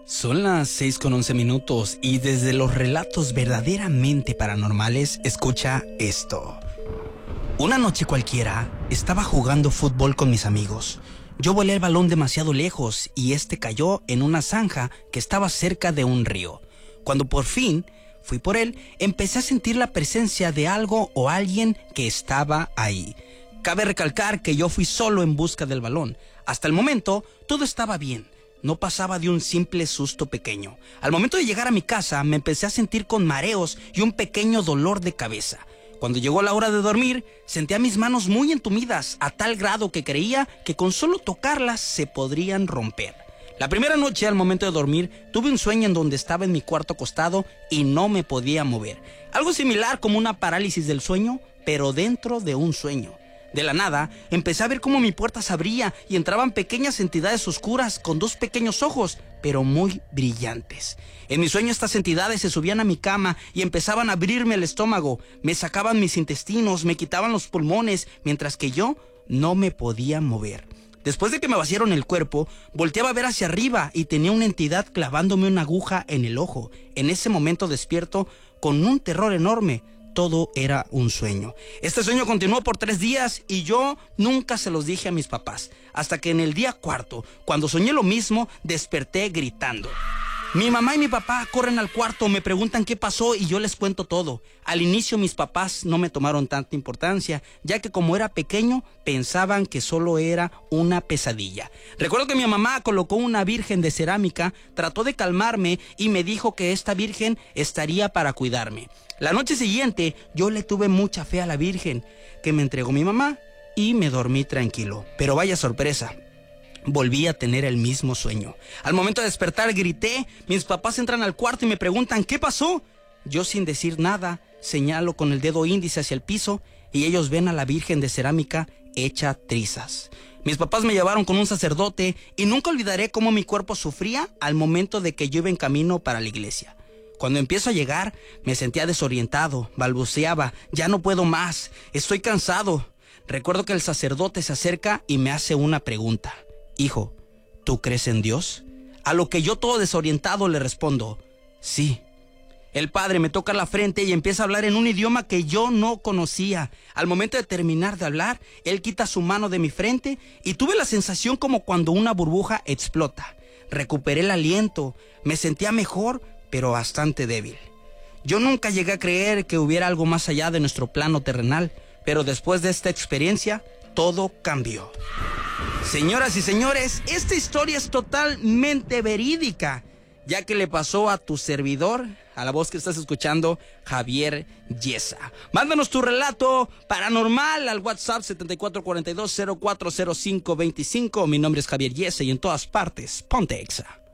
Son las 6:11 y desde los relatos verdaderamente paranormales, escucha esto. Una noche cualquiera, estaba jugando fútbol con mis amigos. Yo volé el balón demasiado lejos y este cayó en una zanja que estaba cerca de un río. Cuando por fin fui por él, empecé a sentir la presencia de algo o alguien que estaba ahí. Cabe recalcar que yo fui solo en busca del balón. Hasta el momento, todo estaba bien. No pasaba de un simple susto pequeño. Al momento de llegar a mi casa, me empecé a sentir con mareos y un pequeño dolor de cabeza. Cuando llegó la hora de dormir, sentía mis manos muy entumidas, a tal grado que creía que con solo tocarlas se podrían romper. La primera noche, al momento de dormir, tuve un sueño en donde estaba en mi cuarto acostado y no me podía mover. Algo similar como una parálisis del sueño, pero dentro de un sueño. De la nada, empecé a ver cómo mi puerta se abría y entraban pequeñas entidades oscuras con dos pequeños ojos, pero muy brillantes. En mi sueño estas entidades se subían a mi cama y empezaban a abrirme el estómago, me sacaban mis intestinos, me quitaban los pulmones, mientras que yo no me podía mover. Después de que me vaciaron el cuerpo, volteaba a ver hacia arriba y tenía una entidad clavándome una aguja en el ojo. En ese momento despierto con un terror enorme. Todo era un sueño. Este sueño continuó por 3 días y yo nunca se los dije a mis papás. Hasta que en el día 4, cuando soñé lo mismo, desperté gritando. Mi mamá y mi papá corren al cuarto, me preguntan qué pasó y yo les cuento todo. Al inicio mis papás no me tomaron tanta importancia, ya que como era pequeño, pensaban que solo era una pesadilla. Recuerdo que mi mamá colocó una virgen de cerámica, trató de calmarme y me dijo que esta virgen estaría para cuidarme. La noche siguiente yo le tuve mucha fe a la virgen, que me entregó mi mamá y me dormí tranquilo. Pero vaya sorpresa. Volví a tener el mismo sueño. Al momento de despertar grité, mis papás entran al cuarto y me preguntan ¿qué pasó? Yo sin decir nada, señalo con el dedo índice hacia el piso y ellos ven a la virgen de cerámica hecha trizas. Mis papás me llevaron con un sacerdote y nunca olvidaré cómo mi cuerpo sufría al momento de que yo iba en camino para la iglesia. Cuando empiezo a llegar, me sentía desorientado, balbuceaba, ya no puedo más, estoy cansado. Recuerdo que el sacerdote se acerca y me hace una pregunta. Hijo, ¿tú crees en Dios? A lo que yo todo desorientado le respondo, sí. El padre me toca la frente y empieza a hablar en un idioma que yo no conocía. Al momento de terminar de hablar, él quita su mano de mi frente y tuve la sensación como cuando una burbuja explota. Recuperé el aliento, me sentía mejor, pero bastante débil. Yo nunca llegué a creer que hubiera algo más allá de nuestro plano terrenal, pero después de esta experiencia, todo cambió. Señoras y señores, esta historia es totalmente verídica, ya que le pasó a tu servidor, a la voz que estás escuchando, Javier Yesa. Mándanos tu relato paranormal al WhatsApp 7442-040525. Mi nombre es Javier Yesa y en todas partes, ponte Exa.